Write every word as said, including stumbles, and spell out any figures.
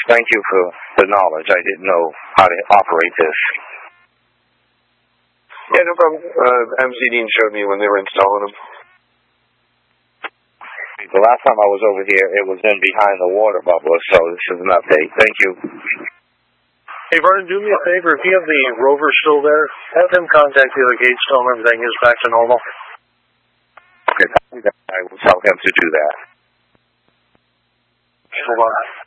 Thank you for the knowledge. I didn't know how to operate this. Yeah, no problem. Uh, M C Dean showed me when they were installing them. The last time I was over here, it was in behind the water bubble, so this is an update. Thank you. Hey, Vernon, do me a favor. If you have the rover still there, have him contact the other gates, tell him everything is back to normal. Okay, I will tell him to do that. Hold on.